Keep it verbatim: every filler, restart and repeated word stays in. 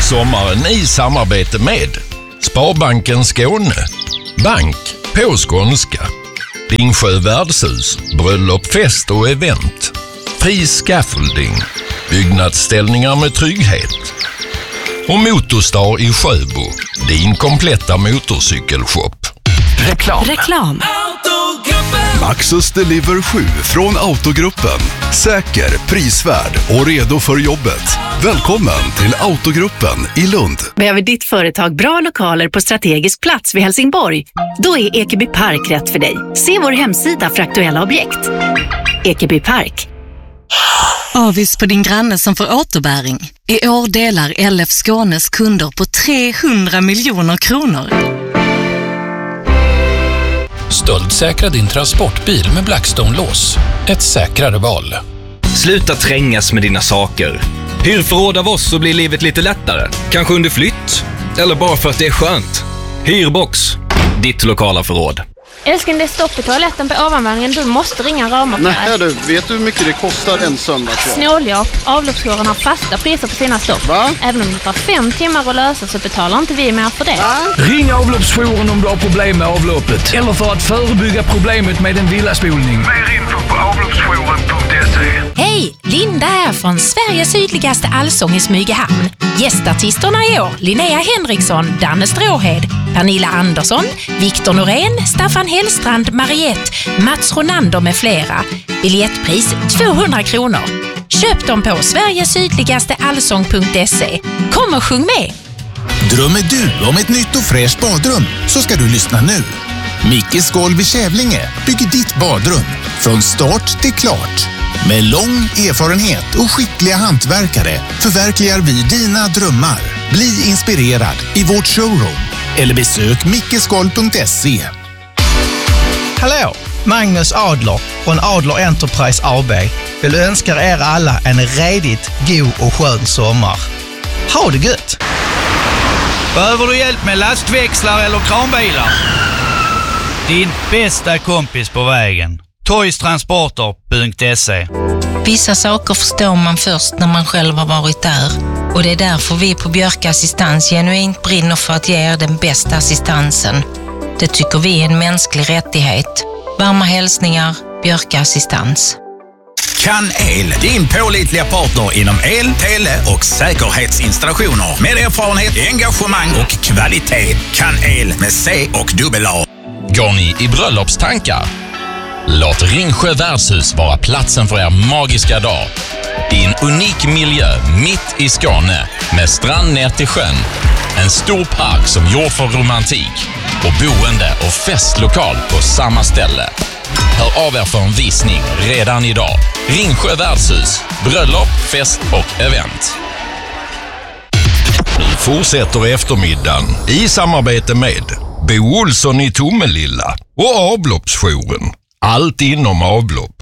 sommaren i samarbete med Sparbanken Skåne, bank på skånska, Ringsjö värdshus, bröllop, fest och event, Fri Scaffolding, byggnadsställningar med trygghet och Motorstar i Sjöbo, din kompletta motorcykelshop. Reklam. Reklam. Maxus Deliver sju från Autogruppen. Säker, prisvärd och redo för jobbet. Välkommen till Autogruppen i Lund. Behöver ditt företag bra lokaler på strategisk plats vid Helsingborg? Då är Ekeby Park rätt för dig. Se vår hemsida för aktuella objekt. Ekeby Park. Avis på din granne som får återbäring. I år delar L F Skånes kunder på trehundra miljoner kronor. Stöldsäkra din transportbil med Blackstone-lås. Ett säkrare val. Sluta trängas med dina saker. Hyr förråd av oss så blir livet lite lättare. Kanske under flytt. Eller bara för att det är skönt. Hyrbox. Ditt lokala förråd. Älskling, det är stopp i toaletten på ovanvåningen. Du måste ringa Ramaffär. Nej du, vet du hur mycket det kostar en söndag? Snåljåp. Avloppsjouren har fasta priser på sina stopp. Va? Även om det tar fem timmar att lösa så betalar inte vi mer för det. Va? Ring avloppsjouren om du har problem med avloppet. Eller för att förebygga problemet med en villaspolning. Mer info på avloppsjouren punkt se. Hej! Linda här från Sveriges sydligaste allsång i Smygehamn. Gästartisterna i år: Linnea Henriksson, Danne Stråhed, Pernilla Andersson, Viktor Norén, Staffan Hellstrand, Mariette, Mats Ronander med flera. Biljettpris tvåhundra kronor. Köp dem på sveriges sydligaste allsång punkt se. Kom och sjung med! Drömmer du om ett nytt och fräscht badrum så ska du lyssna nu. Mickes Golv i Kävlinge bygger ditt badrum från start till klart. Med lång erfarenhet och skickliga hantverkare förverkligar vi dina drömmar. Bli inspirerad i vårt showroom eller besök mickesgolv punkt se. Hallå, Magnus Adler från Adler Enterprise A B vill önska er alla en redigt god och skön sommar. Ha det gött! Behöver du hjälp med lastväxlar eller kranbilar? Din bästa kompis på vägen. toys transporter punkt se. Vissa saker förstår man först när man själv har varit där. Och det är därför vi på Björk Assistans genuint brinner för att ge er den bästa assistansen. Det tycker vi är en mänsklig rättighet. Varma hälsningar, Björk Assistans. Kan El, din pålitliga partner inom el, tele och säkerhetsinstallationer. Med erfarenhet, engagemang och kvalitet. Kan El med C och dubbel A. Går ni i bröllopstankar? Låt Ringsjö värdshus vara platsen för er magiska dag. I en unik miljö mitt i Skåne med strand ner till sjön. En stor park som gjord för romantik och boende och festlokal på samma ställe. Hör av er för en visning redan idag. Ringsjö värdshus, bröllop, fest och event. Nu fortsätter eftermiddagen i samarbete med Bo Olsson i Tomelilla och avloppsjouren. Allt inom avlopp.